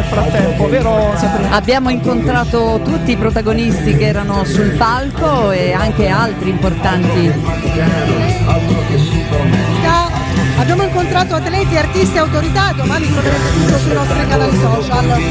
frattempo, vero Sabrina? Abbiamo incontrato tutti i protagonisti che erano sul palco e anche altri importanti. Abbiamo incontrato atleti, artisti e autorità, domani troverete tutto sui nostri canali social.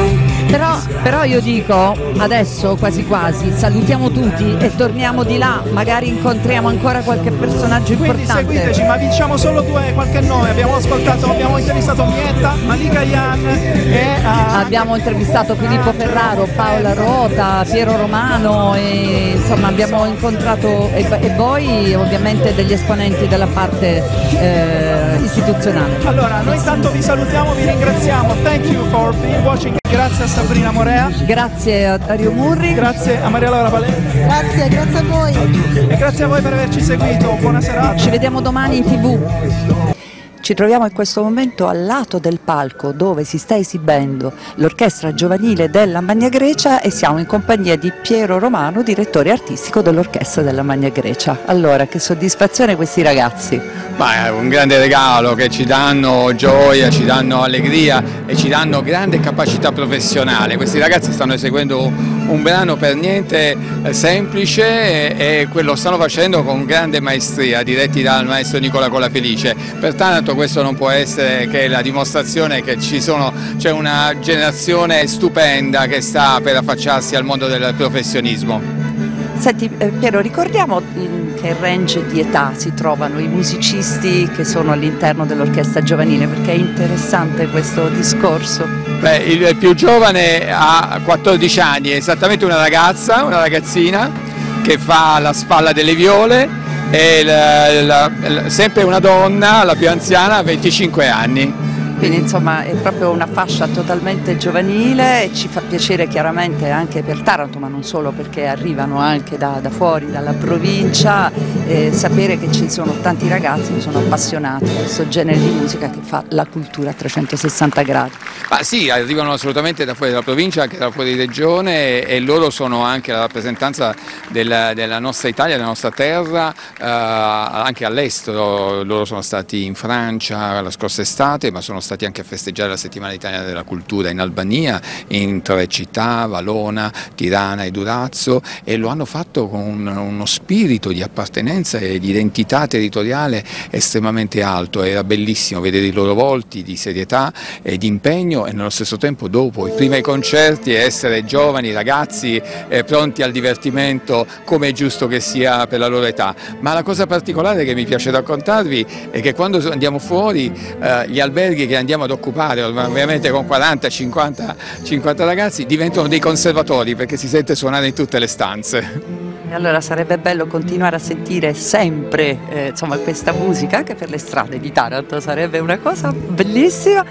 Però io dico, adesso quasi quasi, salutiamo tutti e torniamo di là, magari incontriamo ancora qualche personaggio Quindi importante. seguiteci, ma diciamo solo qualche nome. Abbiamo intervistato Mietta, Malika Yan e abbiamo intervistato Filippo Ferraro, Paola Rota, Piero Romano e insomma abbiamo incontrato e poi ovviamente degli esponenti della parte istituzionale. Allora, noi intanto vi salutiamo, vi ringraziamo. Thank you for being watching. Grazie a Sabrina Morea. Grazie a Dario Murri. Grazie a Maria Laura Palè. Grazie a voi. E grazie a voi per averci seguito. Buona serata. Ci vediamo domani in TV. Ci troviamo in questo momento al lato del palco dove si sta esibendo l'orchestra giovanile della Magna Grecia e siamo in compagnia di Piero Romano, direttore artistico dell'orchestra della Magna Grecia. Allora, che soddisfazione questi ragazzi! Ma è un grande regalo che ci danno gioia, ci danno allegria e ci danno grande capacità professionale. Questi ragazzi stanno eseguendo un brano per niente semplice e lo stanno facendo con grande maestria, diretti dal maestro Nicola Colafelice. Pertanto questo non può essere che la dimostrazione che c'è una generazione stupenda che sta per affacciarsi al mondo del professionismo. Senti Piero, ricordiamo in che range di età si trovano i musicisti che sono all'interno dell'orchestra giovanile, perché è interessante questo discorso. Beh, il più giovane ha 14 anni, è esattamente una ragazzina che fa la spalla delle viole e sempre una donna, la più anziana, ha 25 anni. Quindi insomma è proprio una fascia totalmente giovanile e ci fa piacere chiaramente anche per Taranto, ma non solo, perché arrivano anche da fuori, dalla provincia, sapere che ci sono tanti ragazzi che sono appassionati di questo genere di musica che fa la cultura a 360 gradi. Ma sì, arrivano assolutamente da fuori dalla provincia, anche da fuori regione e loro sono anche la rappresentanza della nostra Italia, della nostra terra, anche all'estero. Loro sono stati in Francia la scorsa estate, ma sono stati anche a festeggiare la settimana italiana della cultura in Albania, in 3 città, Valona, Tirana e Durazzo, e lo hanno fatto con uno spirito di appartenenza e di identità territoriale estremamente alto. Era bellissimo vedere i loro volti di serietà e di impegno e nello stesso tempo dopo prima i concerti essere giovani, ragazzi pronti al divertimento come è giusto che sia per la loro età. Ma la cosa particolare che mi piace raccontarvi è che quando andiamo fuori gli alberghi che andiamo ad occupare, ovviamente con 40, 50 ragazzi, diventano dei conservatori perché si sente suonare in tutte le stanze. E allora sarebbe bello continuare a sentire sempre insomma, questa musica anche per le strade di Taranto, sarebbe una cosa bellissima,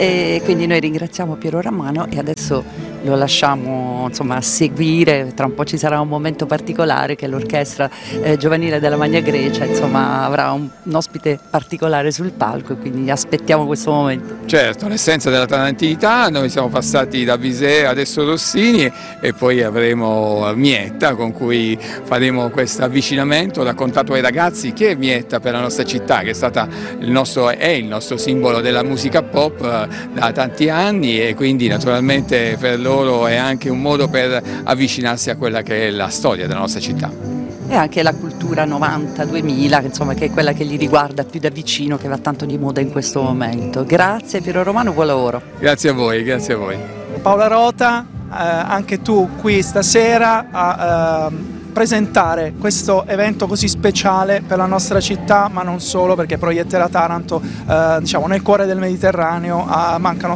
e quindi noi ringraziamo Piero Romano e adesso lo lasciamo insomma, seguire. Tra un po' ci sarà un momento particolare che l'orchestra giovanile della Magna Grecia insomma, avrà un ospite particolare sul palco e quindi aspettiamo questo momento. Certo, l'essenza della tarantinità, noi siamo passati da Bizet adesso Rossini e poi avremo Mietta con cui faremo questo avvicinamento, raccontato ai ragazzi che è Mietta per la nostra città, che è il nostro simbolo della musica pop da tanti anni e quindi naturalmente per loro è anche un modo per avvicinarsi a quella che è la storia della nostra città. E anche la cultura 90-2000, insomma, che è quella che li riguarda più da vicino, che va tanto di moda in questo momento. Grazie Piero Romano, buon lavoro. Grazie a voi, grazie a voi. Paola Rota, anche tu qui stasera a presentare questo evento così speciale per la nostra città, ma non solo, perché proietterà Taranto diciamo nel cuore del Mediterraneo. Mancano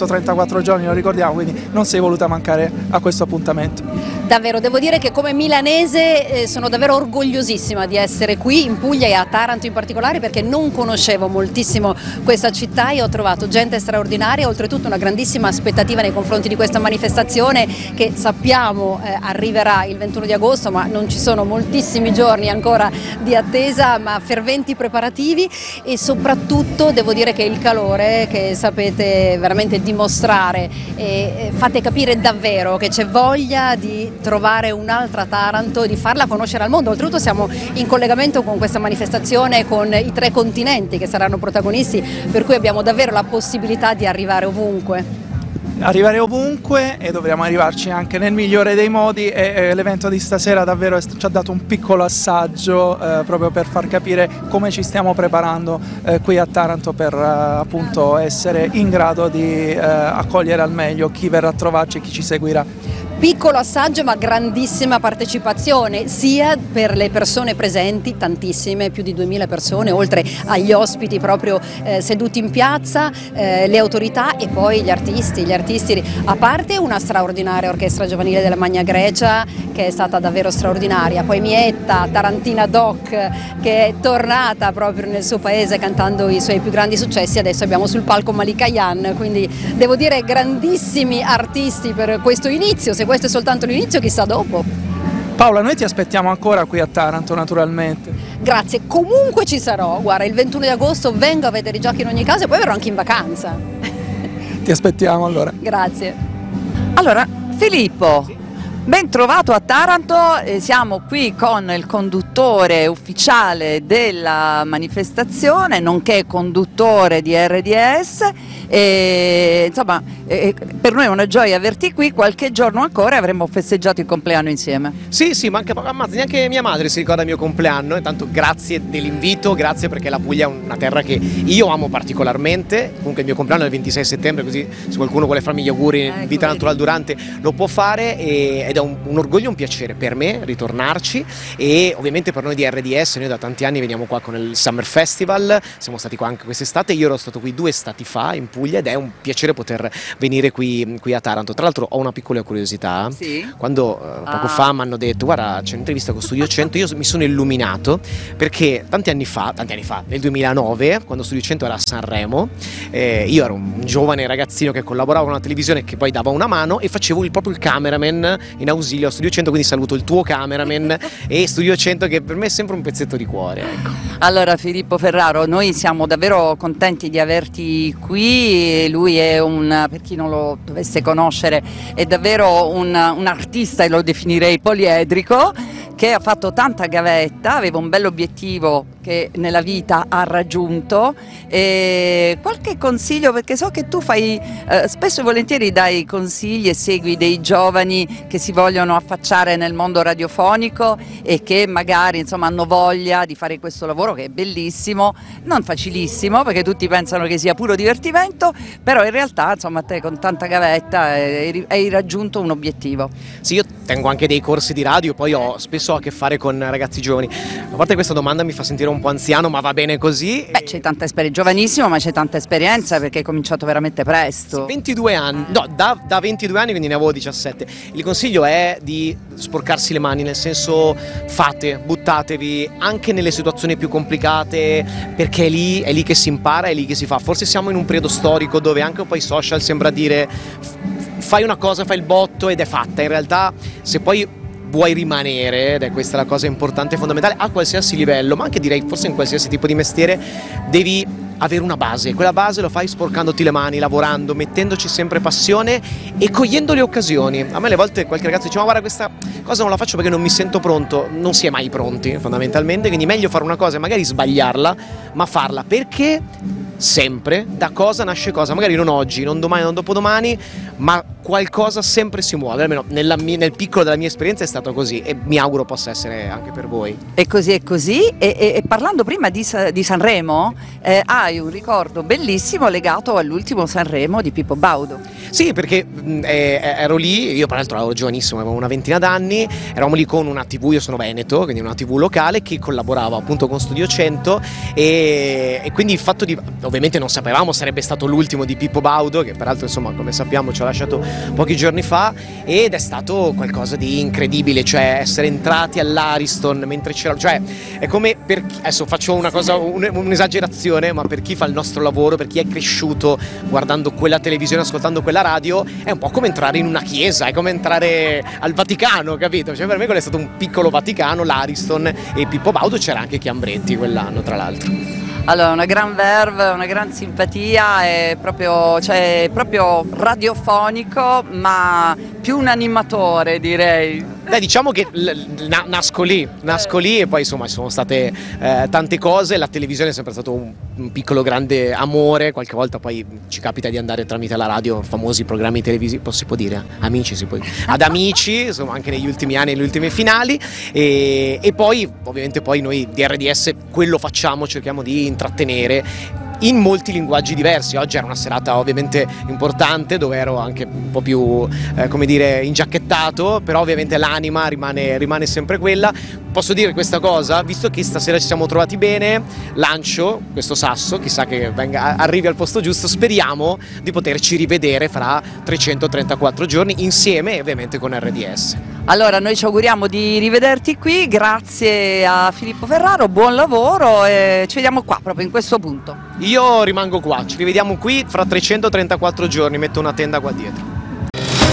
334 giorni, lo ricordiamo, quindi non sei voluta mancare a questo appuntamento. Davvero, devo dire che come milanese sono davvero orgogliosissima di essere qui in Puglia e a Taranto in particolare, perché non conoscevo moltissimo questa città e ho trovato gente straordinaria, oltretutto una grandissima aspettativa nei confronti di questa manifestazione che sappiamo arriverà il 21 di agosto, ma non ci sono moltissimi giorni ancora di attesa, ma ferventi preparativi e soprattutto devo dire che il calore che sapete veramente dimostrare e fate capire davvero che c'è voglia di trovare un'altra Taranto, di farla conoscere al mondo. Oltretutto siamo in collegamento con questa manifestazione con i 3 continenti che saranno protagonisti, per cui abbiamo davvero la possibilità di arrivare ovunque. arrivare ovunque e dovremo arrivarci anche nel migliore dei modi e l'evento di stasera davvero ci ha dato un piccolo assaggio proprio per far capire come ci stiamo preparando qui a Taranto per appunto essere in grado di accogliere al meglio chi verrà a trovarci e chi ci seguirà. Piccolo assaggio ma grandissima partecipazione sia per le persone presenti, tantissime, più di 2000 persone, oltre agli ospiti proprio seduti in piazza, le autorità e poi gli artisti, a parte una straordinaria orchestra giovanile della Magna Grecia che è stata davvero straordinaria, poi Mietta, Tarantina Doc che è tornata proprio nel suo paese cantando i suoi più grandi successi, adesso abbiamo sul palco Malika Yan, quindi devo dire grandissimi artisti per questo inizio. Se questo è soltanto l'inizio, chissà dopo. Paola, noi ti aspettiamo ancora qui a Taranto naturalmente. Grazie, comunque ci sarò, guarda, il 21 di agosto vengo a vedere i giochi in ogni caso e poi verrò anche in vacanza. Ti aspettiamo allora. Grazie. Allora, Filippo, ben trovato a Taranto, siamo qui con il conduttore ufficiale della manifestazione, nonché conduttore di RDS, e, insomma, per noi è una gioia averti qui, qualche giorno ancora avremmo festeggiato il compleanno insieme. Sì, ma neanche mia madre si ricorda il mio compleanno, intanto grazie dell'invito, grazie perché la Puglia è una terra che io amo particolarmente, comunque il mio compleanno è il 26 settembre, così se qualcuno vuole farmi gli auguri in vita natural durante lo può fare ed è un orgoglio e un piacere per me ritornarci e ovviamente per noi di RDS, noi da tanti anni veniamo qua con il Summer Festival, siamo stati qua anche quest'estate, io ero stato qui 2 estati fa in Puglia ed è un piacere poter venire qui a Taranto. Tra l'altro ho una piccola curiosità, sì? Quando poco fa mi hanno detto guarda c'è un'intervista con Studio 100, io mi sono illuminato perché tanti anni fa, nel 2009, quando Studio 100 era a Sanremo, io ero un giovane ragazzino che collaborava con una televisione che poi dava una mano e facevo proprio il cameraman in ausilio a Studio 100, quindi saluto il tuo cameraman e Studio 100 che per me è sempre un pezzetto di cuore, ecco. Allora Filippo Ferraro, noi siamo davvero contenti di averti qui, lui è per chi non lo dovesse conoscere, è davvero un artista, e lo definirei poliedrico, che ha fatto tanta gavetta, aveva un bell'obiettivo che nella vita ha raggiunto. E qualche consiglio, perché so che tu fai spesso e volentieri dai consigli e segui dei giovani che si vogliono affacciare nel mondo radiofonico e che magari insomma hanno voglia di fare questo lavoro che è bellissimo, non facilissimo perché tutti pensano che sia puro divertimento, però in realtà insomma te con tanta gavetta hai raggiunto un obiettivo. Sì, io tengo anche dei corsi di radio, poi spesso ho a che fare con ragazzi giovani. A parte questa domanda mi fa sentire un po' anziano, ma va bene così. Beh, c'è tanta esperienza, giovanissimo, ma c'è tanta esperienza perché hai cominciato veramente presto. 22 anni, no, da 22 anni, quindi ne avevo 17. Il consiglio è di sporcarsi le mani, nel senso fate, buttatevi anche nelle situazioni più complicate, perché è lì che si impara, è lì che si fa. Forse siamo in un periodo storico dove anche un po' i social sembra dire fai una cosa, fai il botto ed è fatta. In realtà se poi vuoi rimanere, ed è questa la cosa importante e fondamentale, a qualsiasi livello, ma anche direi forse in qualsiasi tipo di mestiere, devi avere una base. Quella base lo fai sporcandoti le mani, lavorando, mettendoci sempre passione e cogliendo le occasioni. A me alle volte qualche ragazzo dice ma guarda questa cosa non la faccio perché non mi sento pronto. Non si è mai pronti fondamentalmente, quindi meglio fare una cosa e magari sbagliarla, ma farla, perché sempre da cosa nasce cosa, magari non oggi, non domani, non dopodomani, ma qualcosa sempre si muove, almeno nel piccolo della mia esperienza è stato così e mi auguro possa essere anche per voi. E così è così, e parlando prima di Sanremo, hai un ricordo bellissimo legato all'ultimo Sanremo di Pippo Baudo. Sì, perché ero lì, io tra l'altro ero giovanissimo, avevo una ventina d'anni, eravamo lì con una TV, io sono veneto, quindi una TV locale che collaborava appunto con Studio 100 e quindi il fatto di, ovviamente non sapevamo sarebbe stato l'ultimo di Pippo Baudo, che peraltro insomma come sappiamo ci ha lasciato pochi giorni fa, ed è stato qualcosa di incredibile, cioè essere entrati all'Ariston mentre c'era, cioè è come adesso faccio una cosa, un'esagerazione, ma per chi fa il nostro lavoro, per chi è cresciuto guardando quella televisione, ascoltando quella radio, è un po' come entrare in una chiesa, è come entrare al Vaticano, capito? Cioè per me quello è stato un piccolo Vaticano, l'Ariston, e Pippo Baudo c'era anche Chiambretti quell'anno tra l'altro. Allora, una gran verve, una gran simpatia, è proprio radiofonico, ma più un animatore direi. Dai, diciamo che nasco lì e poi insomma ci sono state tante cose, la televisione è sempre stato un piccolo grande amore, qualche volta poi ci capita di andare tramite la radio, famosi programmi televisivi, si può dire? Amici, si può dire. Ad Amici, insomma anche negli ultimi anni, nelle ultime finali e poi ovviamente poi noi di RDS quello facciamo, cerchiamo di intrattenere in molti linguaggi diversi. Oggi era una serata ovviamente importante dove ero anche un po' più come dire ingiacchettato, però ovviamente l'anima rimane sempre quella. Posso dire questa cosa, visto che stasera ci siamo trovati bene, lancio questo sasso, chissà che arrivi al posto giusto, speriamo di poterci rivedere fra 334 giorni insieme e ovviamente con RDS. Allora noi ci auguriamo di rivederti qui, grazie a Filippo Ferraro, buon lavoro e ci vediamo qua proprio in questo punto. Io rimango qua, ci rivediamo qui fra 334 giorni, metto una tenda qua dietro.